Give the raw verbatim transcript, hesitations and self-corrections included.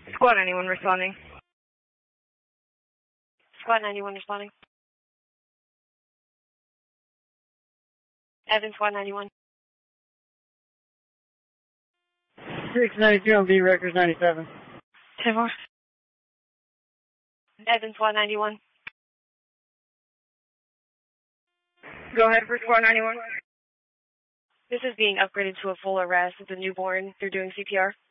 Squad ninety-one responding. Squad ninety-one responding. Evan, Squad ninety-one. six ninety-two on V, Records ninety-seven. ten four. Evan, Squad ninety-one. Go ahead for Squad ninety-one. This is being upgraded to a full arrest. It's a newborn. They're doing C P R.